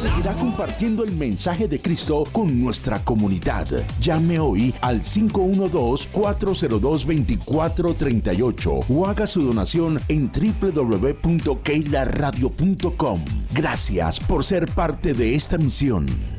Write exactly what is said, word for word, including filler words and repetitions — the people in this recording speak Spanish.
seguirá compartiendo el mensaje de Cristo con nuestra comunidad. Llame hoy al cinco uno dos, cuatro cero dos, dos cuatro tres ocho o haga su donación en doble u doble u doble u punto keila radio punto com. Gracias por ser parte de esta misión.